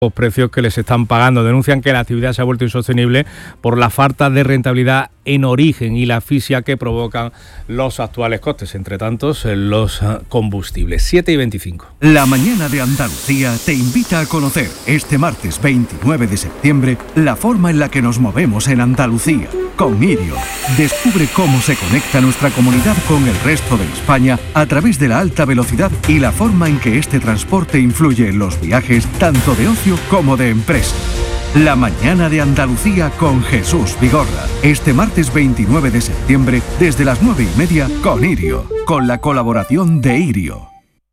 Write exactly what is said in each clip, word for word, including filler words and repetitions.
los precios que les están pagando. Denuncian que la actividad se ha vuelto insostenible por la falta de rentabilidad en origen y la asfixia que provocan los actuales costes, entre tantos los combustibles. siete y veinticinco. La mañana de Andalucía te invita a conocer este martes veintinueve de septiembre la forma en la que nos movemos en Andalucía. Con Irio, descubre cómo se conecta nuestra comunidad con el resto de España a través de la alta velocidad y la forma en que este transporte influye en los viajes tanto de ocio como de empresa. La mañana de Andalucía con Jesús Vigorra. Este martes veintinueve de septiembre desde las nueve y media con Irio, con la colaboración de Irio.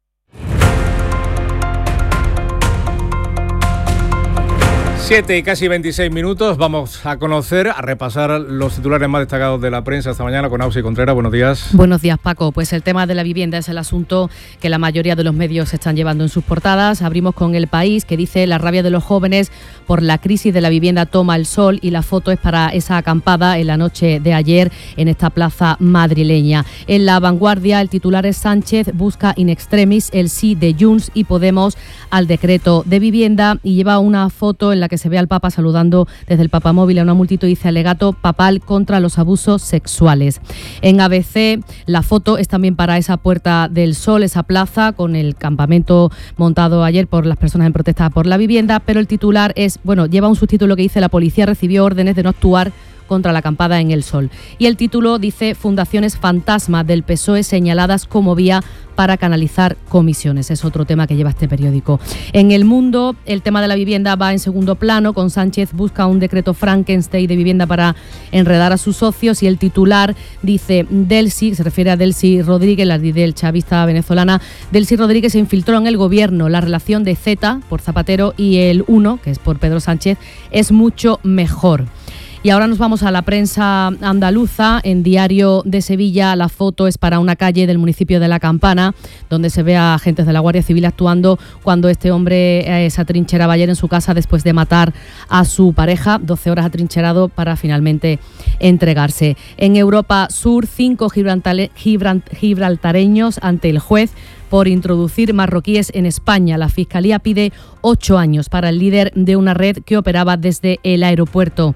siete y casi veintiséis minutos, vamos a conocer, a repasar los titulares más destacados de la prensa esta mañana con Ausi Contreras. Buenos días. Buenos días, Paco. Pues el tema de la vivienda es el asunto que la mayoría de los medios están llevando en sus portadas. Abrimos con El País, que dice: la rabia de los jóvenes por la crisis de la vivienda toma el sol, y la foto es para esa acampada en la noche de ayer en esta plaza madrileña. En La Vanguardia, el titular es: Sánchez busca in extremis el sí de Junts y Podemos al decreto de vivienda, y lleva una foto en la que se ve al Papa saludando desde el papamóvil a una multitud y dice: alegato papal contra los abusos sexuales. En A B C, la foto es también para esa Puerta del Sol, esa plaza con el campamento montado ayer por las personas en protesta por la vivienda, pero el titular es, bueno, lleva un subtítulo que dice: la policía recibió órdenes de no actuar contra la acampada en El Sol. Y el título dice: fundaciones fantasma del P S O E señaladas como vía para canalizar comisiones. Es otro tema que lleva este periódico. En El Mundo, el tema de la vivienda va en segundo plano, con Sánchez busca un decreto Frankenstein de vivienda para enredar a sus socios, y el titular dice: Delcy, se refiere a Delcy Rodríguez, la del chavista venezolana. Delcy Rodríguez se infiltró en el gobierno. La relación de Z, por Zapatero, y el uno, que es por Pedro Sánchez, es mucho mejor. Y ahora nos vamos a la prensa andaluza. En Diario de Sevilla, la foto es para una calle del municipio de La Campana, donde se ve a agentes de la Guardia Civil actuando cuando este hombre eh, se atrincheraba ayer en su casa después de matar a su pareja. doce horas atrincherado para finalmente entregarse. En Europa Sur, cinco gibraltare- gibralt- gibraltareños ante el juez por introducir marroquíes en España. La Fiscalía pide ocho años para el líder de una red que operaba desde el aeropuerto.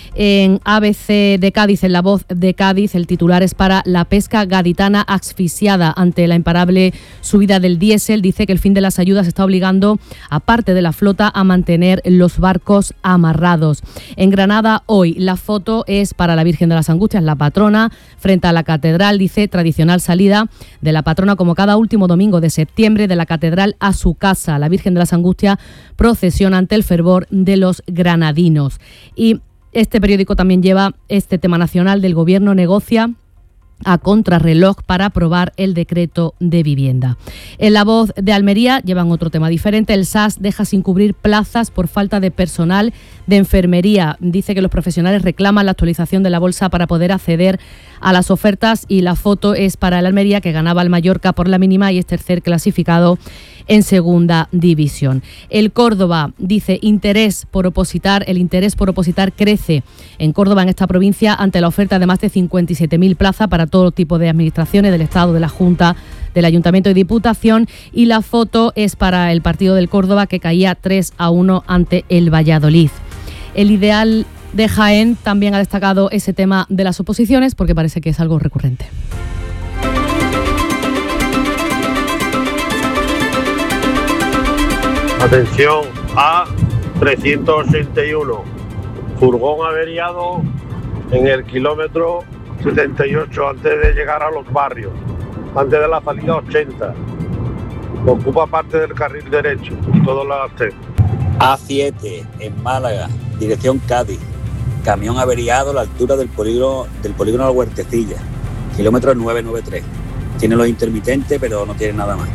En A B C de Cádiz, en La Voz de Cádiz, el titular es para la pesca gaditana asfixiada ante la imparable subida del diésel. Dice que el fin de las ayudas está obligando a parte de la flota a mantener los barcos amarrados. En Granada, hoy, la foto es para la Virgen de las Angustias, la patrona, frente a la catedral. Dice: tradicional salida de la patrona como cada último domingo de septiembre de la catedral a su casa. La Virgen de las Angustias procesiona ante el fervor de los granadinos. Y este periódico también lleva este tema nacional del Gobierno negocia a contrarreloj para aprobar el decreto de vivienda. En La Voz de Almería llevan otro tema diferente. El S A S deja sin cubrir plazas por falta de personal de enfermería. Dice que los profesionales reclaman la actualización de la bolsa para poder acceder a las ofertas, y la foto es para el Almería, que ganaba al Mallorca por la mínima y es tercer clasificado en segunda división. El Córdoba dice: interés por opositar, el interés por opositar crece en Córdoba, en esta provincia, ante la oferta de más de cincuenta y siete mil plazas para todo tipo de administraciones del Estado, de la Junta, del Ayuntamiento y Diputación, y la foto es para el partido del Córdoba, que caía tres a uno ante el Valladolid. El Ideal de Jaén también ha destacado ese tema de las oposiciones porque parece que es algo recurrente. Atención, A trescientos ochenta y uno, furgón averiado en el kilómetro setenta y ocho antes de llegar a los barrios, antes de la salida ochenta. Ocupa parte del carril derecho y todo lo hace. A siete, en Málaga, dirección Cádiz. Camión averiado a la altura del polígono del polígono de la Huertecilla, kilómetro nueve noventa y tres. Tiene los intermitentes, pero no tiene nada más.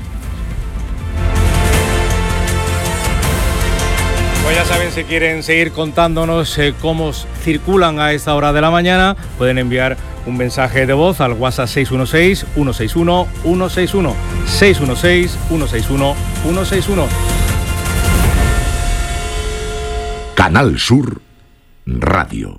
Pues ya saben, si quieren seguir contándonos eh, cómo circulan a esta hora de la mañana, pueden enviar un mensaje de voz al WhatsApp seis uno seis, uno seis uno, uno seis uno, seis uno seis, uno seis uno, uno seis uno. Canal Sur Radio.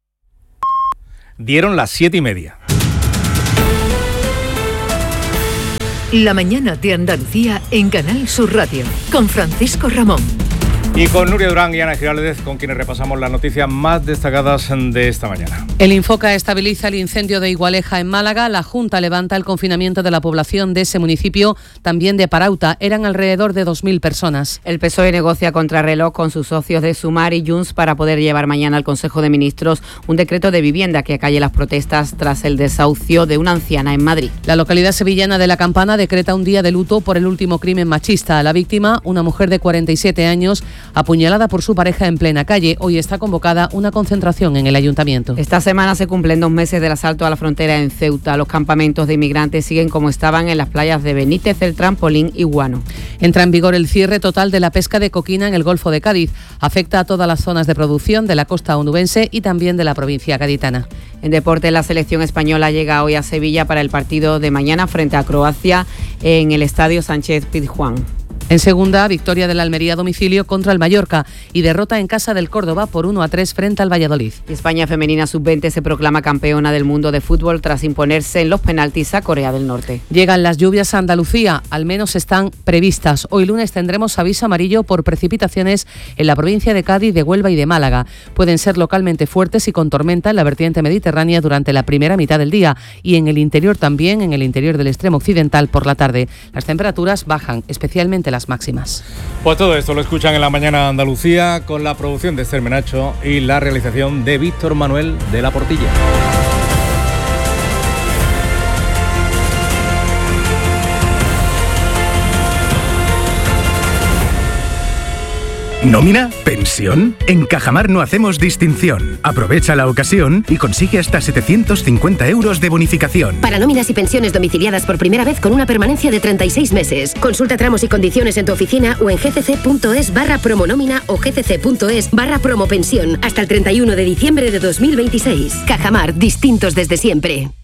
Dieron las siete y media. La mañana de Andalucía en Canal Sur Radio, con Francisco Ramón. Y con Nuria Durán y Ana Giraldez, con quienes repasamos las noticias más destacadas de esta mañana. El Infoca estabiliza el incendio de Igualeja en Málaga. La Junta levanta el confinamiento de la población de ese municipio, también de Parauta. Eran alrededor de dos mil personas. El P S O E negocia contrarreloj con sus socios de Sumar y Junts para poder llevar mañana al Consejo de Ministros un decreto de vivienda que acalle las protestas tras el desahucio de una anciana en Madrid. La localidad sevillana de La Campana decreta un día de luto por el último crimen machista. La víctima, una mujer de cuarenta y siete años, apuñalada por su pareja en plena calle. Hoy está convocada una concentración en el ayuntamiento. Esta semana se cumplen dos meses del asalto a la frontera en Ceuta. Los campamentos de inmigrantes siguen como estaban en las playas de Benítez, El Trampolín y Guano. Entra en vigor el cierre total de la pesca de coquina en el Golfo de Cádiz. Afecta a todas las zonas de producción de la costa onubense y también de la provincia gaditana. En deporte, la selección española llega hoy a Sevilla para el partido de mañana frente a Croacia en el Estadio Sánchez Pizjuán. En segunda, victoria de la Almería a domicilio contra el Mallorca y derrota en casa del Córdoba por uno a tres frente al Valladolid. España femenina sub veinte se proclama campeona del mundo de fútbol tras imponerse en los penaltis a Corea del Norte. Llegan las lluvias a Andalucía, al menos están previstas. Hoy lunes tendremos aviso amarillo por precipitaciones en la provincia de Cádiz, de Huelva y de Málaga. Pueden ser localmente fuertes y con tormenta en la vertiente mediterránea durante la primera mitad del día y en el interior también, en el interior del extremo occidental por la tarde. Las temperaturas bajan, especialmente las máximas. Pues todo esto lo escuchan en la mañana Andalucía con la producción de Esther Menacho y la realización de Víctor Manuel de la Portilla. ¿Nómina? ¿Pensión? En Cajamar no hacemos distinción. Aprovecha la ocasión y consigue hasta setecientos cincuenta euros de bonificación. Para nóminas y pensiones domiciliadas por primera vez con una permanencia de treinta y seis meses. Consulta tramos y condiciones en tu oficina o en gcc.es barra promonómina o gcc.es barra promopensión hasta el treinta y uno de diciembre de dos mil veintiséis. Cajamar, distintos desde siempre.